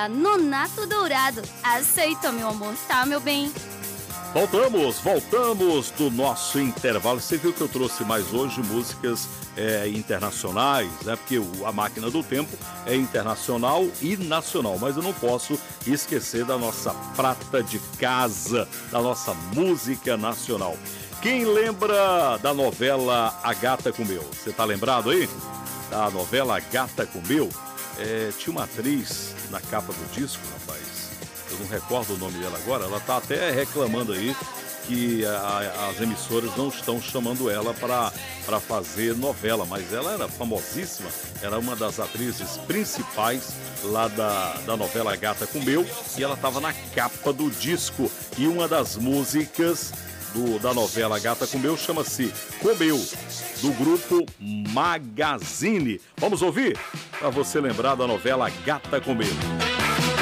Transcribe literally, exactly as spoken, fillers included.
música Nonato Dourado. Aceita, meu amor, tá, meu bem? Voltamos, voltamos do nosso intervalo. Você viu que eu trouxe mais hoje músicas é, internacionais, né? Porque o, a Máquina do Tempo é internacional e nacional, mas eu não posso esquecer da nossa prata de casa, da nossa música nacional. Quem lembra da novela A Gata Comeu? Você tá lembrado aí? Da novela A Gata Comeu? É, tinha uma atriz na capa do disco, rapaz. Eu não recordo o nome dela agora. Ela tá até reclamando aí que a, as emissoras não estão chamando ela para fazer novela, mas ela era famosíssima, era uma das atrizes principais lá da, da novela A Gata Comeu, e ela estava na capa do disco. E uma das músicas do, da novela A Gata Comeu chama-se Comeu, do grupo Magazine. Vamos ouvir? Para você lembrar da novela A Gata Comeu.